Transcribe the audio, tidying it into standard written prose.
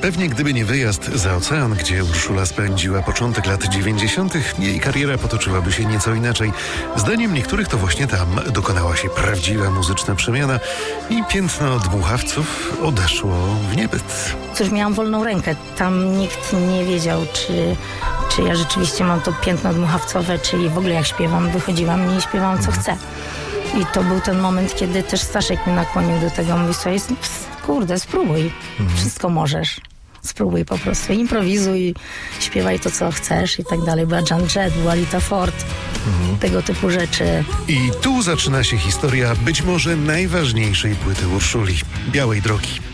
Pewnie gdyby nie wyjazd za ocean, gdzie Urszula spędziła początek lat 90., jej kariera potoczyłaby się nieco inaczej. Zdaniem niektórych to właśnie tam dokonała się prawdziwa muzyczna przemiana i piętno dmuchawców odeszło w niebyt. Cóż, miałam wolną rękę. Tam nikt nie wiedział, czy ja rzeczywiście mam to piętno dmuchawcowe, czyli w ogóle jak śpiewam, wychodziłam i śpiewałam co chcę. I to był ten moment, kiedy też Staszek mnie nakłonił do tego. Mówi sobie, kurde, spróbuj. Wszystko możesz. Spróbuj po prostu. Improwizuj, śpiewaj to, co chcesz i tak dalej. Była Jan Jett, była Lita Ford, tego typu rzeczy. I tu zaczyna się historia być może najważniejszej płyty Urszuli, Białej Drogi.